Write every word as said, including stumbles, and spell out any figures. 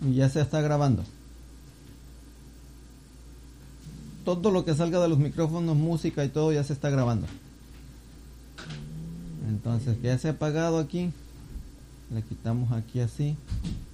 Y ya se está grabando. Todo lo que salga de los micrófonos, música y todo ya se está grabando. Entonces que ya se ha apagado aquí. Le quitamos aquí así.